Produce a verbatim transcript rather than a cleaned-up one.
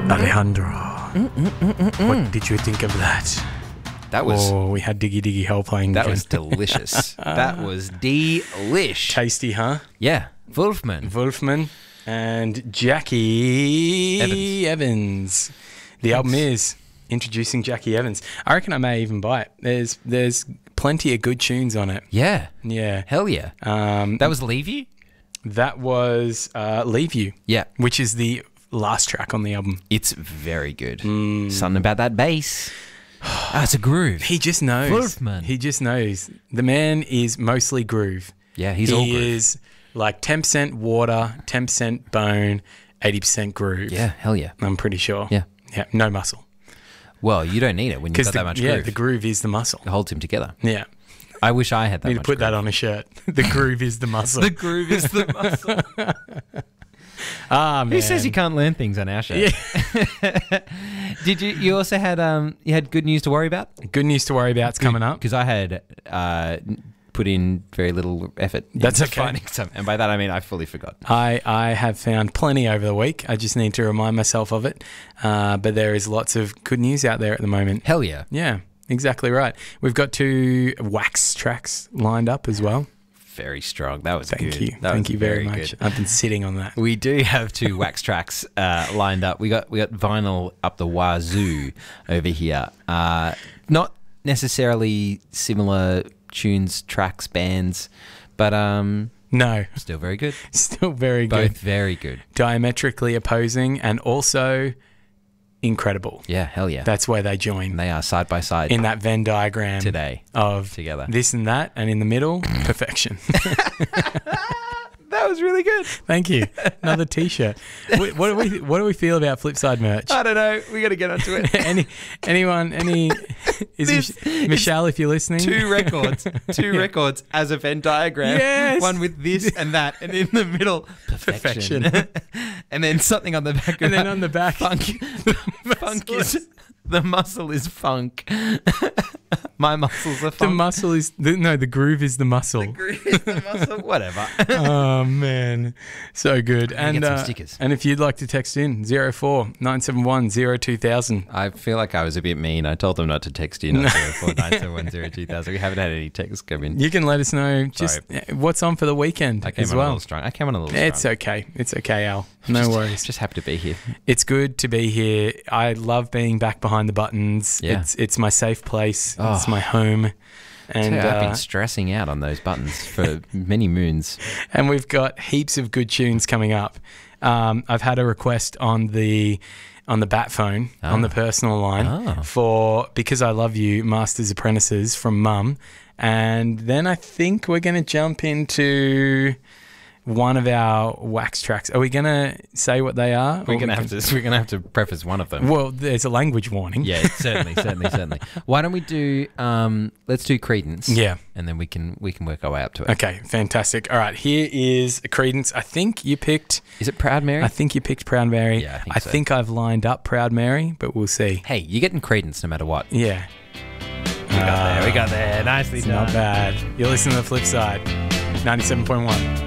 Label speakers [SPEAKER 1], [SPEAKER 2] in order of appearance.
[SPEAKER 1] Alejandro, what did you think of that?
[SPEAKER 2] That was
[SPEAKER 1] Oh, we had Diggy Diggy Hell playing
[SPEAKER 2] that
[SPEAKER 1] again.
[SPEAKER 2] was delicious. That was delish.
[SPEAKER 1] Tasty, huh?
[SPEAKER 2] Yeah, Wolfman.
[SPEAKER 1] Wolfman and Jackie
[SPEAKER 2] Evans.
[SPEAKER 1] Evans. The album is introducing Jackie Evans. I reckon I may even buy it. There's there's plenty of good tunes on it.
[SPEAKER 2] Yeah,
[SPEAKER 1] Yeah.
[SPEAKER 2] hell yeah.
[SPEAKER 1] Um,
[SPEAKER 2] That was Leave You.
[SPEAKER 1] that was uh, Leave You,
[SPEAKER 2] Yeah,
[SPEAKER 1] which is the last track on the album.
[SPEAKER 2] it's very good.
[SPEAKER 1] Mm.
[SPEAKER 2] Something about that bass. Ah, it's a groove.
[SPEAKER 1] He just knows.
[SPEAKER 2] Wolfman.
[SPEAKER 1] He just knows. The man is mostly groove.
[SPEAKER 2] Yeah, he's
[SPEAKER 1] he
[SPEAKER 2] all groove.
[SPEAKER 1] is like ten percent water, ten percent bone, eighty percent groove.
[SPEAKER 2] Yeah, hell yeah.
[SPEAKER 1] I'm pretty sure.
[SPEAKER 2] Yeah.
[SPEAKER 1] Yeah, no muscle.
[SPEAKER 2] Well, you don't need it when you've got
[SPEAKER 1] the,
[SPEAKER 2] that much
[SPEAKER 1] yeah,
[SPEAKER 2] groove.
[SPEAKER 1] the groove is the muscle.
[SPEAKER 2] It holds him together.
[SPEAKER 1] Yeah.
[SPEAKER 2] I wish I had that
[SPEAKER 1] Need to
[SPEAKER 2] much
[SPEAKER 1] put
[SPEAKER 2] groove.
[SPEAKER 1] that on a shirt. The groove is the muscle.
[SPEAKER 2] The groove is the muscle.
[SPEAKER 1] ah, man.
[SPEAKER 2] Who says you can't learn things on our show? Yeah. Did you? You also had um. You had good news to worry about.
[SPEAKER 1] Good news to worry about. It's coming up.
[SPEAKER 2] Because I had uh put in very little effort.
[SPEAKER 1] That's
[SPEAKER 2] into
[SPEAKER 1] okay.
[SPEAKER 2] finding some, and by that I mean I fully forgot.
[SPEAKER 1] I, I have found plenty over the week. I just need to remind myself of it. Uh, but there is lots of good news out there at the moment.
[SPEAKER 2] Hell yeah.
[SPEAKER 1] Yeah, exactly right. We've got two wax tracks lined up as well.
[SPEAKER 2] Very strong. That was
[SPEAKER 1] Thank
[SPEAKER 2] good.
[SPEAKER 1] you.
[SPEAKER 2] That
[SPEAKER 1] Thank
[SPEAKER 2] was
[SPEAKER 1] you very,
[SPEAKER 2] very
[SPEAKER 1] much.
[SPEAKER 2] good.
[SPEAKER 1] I've been sitting on that.
[SPEAKER 2] We do have two wax tracks uh, lined up. We got we got vinyl up the wazoo over here. Uh, not necessarily similar tunes, tracks, bands, but um,
[SPEAKER 1] No,
[SPEAKER 2] still very good.
[SPEAKER 1] still very
[SPEAKER 2] Both
[SPEAKER 1] good.
[SPEAKER 2] very good.
[SPEAKER 1] Diametrically opposing and also incredible.
[SPEAKER 2] Yeah, hell yeah.
[SPEAKER 1] That's where they join.
[SPEAKER 2] And they are side by side
[SPEAKER 1] In that Venn diagram
[SPEAKER 2] today.
[SPEAKER 1] of
[SPEAKER 2] together.
[SPEAKER 1] this and that, and in the middle, perfection.
[SPEAKER 2] That was really good.
[SPEAKER 1] Thank you. Another T-shirt. What, what do we What do we feel about Flipside merch?
[SPEAKER 2] I don't know. We got to get onto it.
[SPEAKER 1] any anyone any is
[SPEAKER 2] This
[SPEAKER 1] Mich- Michelle if you're listening?
[SPEAKER 2] Two records, two records as a Venn diagram.
[SPEAKER 1] Yes.
[SPEAKER 2] One with this and that, and in the middle, perfection.
[SPEAKER 1] Perfection.
[SPEAKER 2] And then something on the back. Of
[SPEAKER 1] And then
[SPEAKER 2] that,
[SPEAKER 1] on the back,
[SPEAKER 2] funk. Funk is the muscle is funk. My muscles are
[SPEAKER 1] the
[SPEAKER 2] funk.
[SPEAKER 1] muscle is the, no, the groove is the muscle.
[SPEAKER 2] Groove is the muscle. Whatever.
[SPEAKER 1] Oh man, so good. And
[SPEAKER 2] get some
[SPEAKER 1] uh,
[SPEAKER 2] stickers.
[SPEAKER 1] and if you'd like to text in zero four nine seven one zero two thousand.
[SPEAKER 2] I feel like I was a bit mean. I told them not to text in on zero four nine seven one zero two thousand. We haven't had any texts come in.
[SPEAKER 1] You can let us know just uh, what's on for the weekend
[SPEAKER 2] I came
[SPEAKER 1] as
[SPEAKER 2] on a
[SPEAKER 1] well.
[SPEAKER 2] little strong. I came on a little
[SPEAKER 1] It's
[SPEAKER 2] strong.
[SPEAKER 1] okay. It's okay, Al. No
[SPEAKER 2] just,
[SPEAKER 1] worries.
[SPEAKER 2] Just happy to be here.
[SPEAKER 1] It's good to be here. I love being back behind the buttons.
[SPEAKER 2] Yeah.
[SPEAKER 1] It's it's my safe place.
[SPEAKER 2] Oh.
[SPEAKER 1] It's my home. And
[SPEAKER 2] I've
[SPEAKER 1] uh,
[SPEAKER 2] been stressing out on those buttons for many moons.
[SPEAKER 1] and we've got heaps of good tunes coming up. Um, I've had a request on the on the bat phone
[SPEAKER 2] Ah.
[SPEAKER 1] on the personal line
[SPEAKER 2] Ah.
[SPEAKER 1] for Because I Love You, Masters Apprentices from Mum. And then I think we're going to jump into one of our wax tracks. Are we going to say what they are?
[SPEAKER 2] We're
[SPEAKER 1] Or
[SPEAKER 2] gonna
[SPEAKER 1] we
[SPEAKER 2] have
[SPEAKER 1] can-
[SPEAKER 2] to. We're gonna have to preface one of them.
[SPEAKER 1] Well, there's a language warning.
[SPEAKER 2] Yeah, certainly, certainly, certainly. Why don't we do? Um, let's do Credence.
[SPEAKER 1] Yeah.
[SPEAKER 2] and then we can we can work our way up to it.
[SPEAKER 1] Okay, fantastic. All right, here is Credence. I think you picked.
[SPEAKER 2] Is it Proud Mary?
[SPEAKER 1] I think you picked Proud Mary.
[SPEAKER 2] Yeah, I think
[SPEAKER 1] I
[SPEAKER 2] so.
[SPEAKER 1] think I've lined up Proud Mary, but we'll see.
[SPEAKER 2] hey, you're getting Credence no matter what.
[SPEAKER 1] Yeah,
[SPEAKER 2] We got there. We got there. Nicely
[SPEAKER 1] it's
[SPEAKER 2] done.
[SPEAKER 1] not bad. You're listening to The Flip Side, ninety-seven point one.